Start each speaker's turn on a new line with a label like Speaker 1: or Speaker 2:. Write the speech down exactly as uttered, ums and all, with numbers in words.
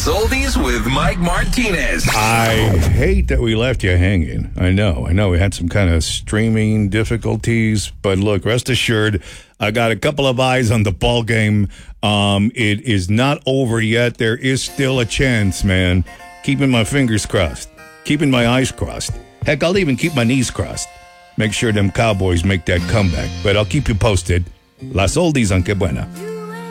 Speaker 1: Las Oldies with Mike Martinez.
Speaker 2: I hate that we left you hanging. I know, I know. We had some kind of streaming difficulties, but look, rest assured, I got a couple of eyes on the ball game. Um, it is not over yet. There is still a chance, man. Keeping my fingers crossed. Keeping my eyes crossed. Heck, I'll even keep my knees crossed. Make sure them Cowboys make that comeback. But I'll keep you posted. Las Oldies on Que Buena.